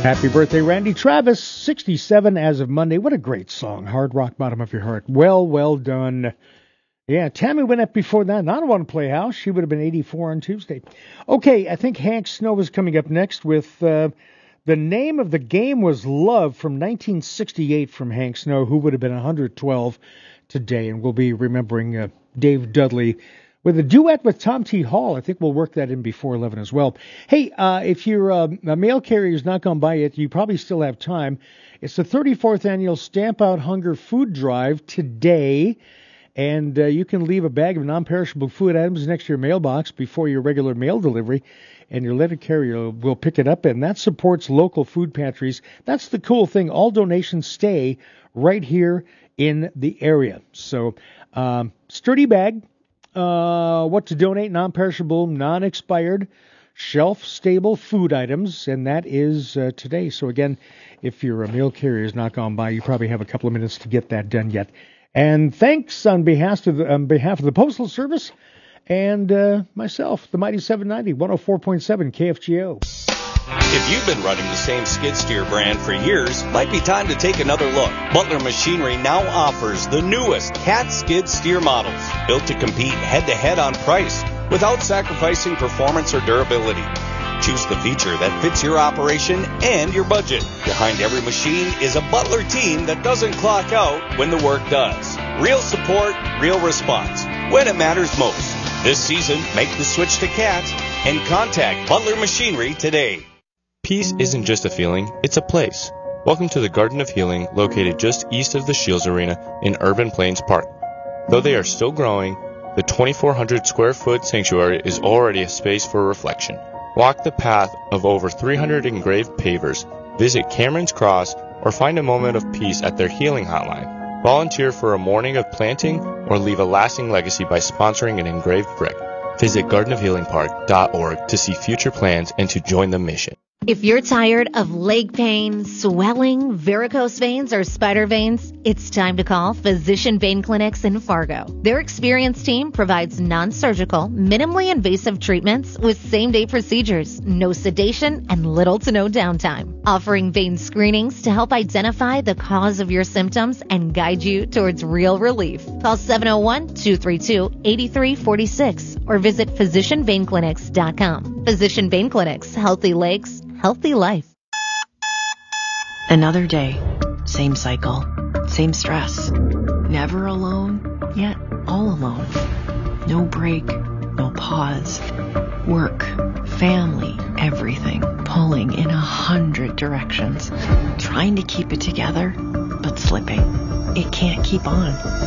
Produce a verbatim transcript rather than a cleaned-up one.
Happy birthday, Randy Travis, sixty-seven as of Monday. What a great song, Hard Rock, Bottom of Your Heart. Well, well done. Yeah, Tammy went up before that. Not on Playhouse. She would have been eighty-four on Tuesday. Okay, I think Hank Snow is coming up next with uh, The Name of the Game Was Love from nineteen sixty-eight from Hank Snow, who would have been one hundred twelve today. And we'll be remembering uh, Dave Dudley with a duet with Tom T. Hall. I think we'll work that in before eleven as well. Hey, uh, if your uh, a mail carrier's not gone by yet, you probably still have time. It's the thirty-fourth annual Stamp Out Hunger Food Drive today, and uh, you can leave a bag of non-perishable food items next to your mailbox before your regular mail delivery, and your letter carrier will pick it up, and that supports local food pantries. That's the cool thing. All donations stay right here in the area. So, um, sturdy bag. Uh, what to donate, non-perishable, non-expired, shelf-stable food items, and that is uh, today. So again, if your mail carrier has not gone by, you probably have a couple of minutes to get that done yet. And thanks on behalf of the, on behalf of the Postal Service and uh, myself, the Mighty seven ninety, one oh four point seven K F G O. If you've been running the same skid steer brand for years, might be time to take another look. Butler Machinery now offers the newest Cat skid steer models, built to compete head-to-head on price without sacrificing performance or durability. Choose the feature that fits your operation and your budget. Behind every machine is a Butler team that doesn't clock out when the work does. Real support, real response, when it matters most. This season, make the switch to Cat and contact Butler Machinery today. Peace isn't just a feeling, it's a place. Welcome to the Garden of Healing, located just east of the Shields Arena in Urban Plains Park. Though they are still growing, the twenty-four hundred square foot sanctuary is already a space for reflection. Walk the path of over three hundred engraved pavers, visit Cameron's Cross, or find a moment of peace at their healing hotline. Volunteer for a morning of planting or leave a lasting legacy by sponsoring an engraved brick. Visit garden of healing park dot org to see future plans and to join the mission. If you're tired of leg pain, swelling, varicose veins, or spider veins, it's time to call Physician Vein Clinics in Fargo. Their experienced team provides non-surgical, minimally invasive treatments with same-day procedures, no sedation, and little to no downtime. Offering vein screenings to help identify the cause of your symptoms and guide you towards real relief. Call seven oh one, two three two, eight three four six or visit physician vein clinics dot com. Physician Vein Clinics, healthy legs, healthy life. Another day, same cycle, same stress. Never alone, yet all alone. No break, no pause. Work, family, everything pulling in a hundred directions. Trying to keep it together, but slipping. It can't keep on.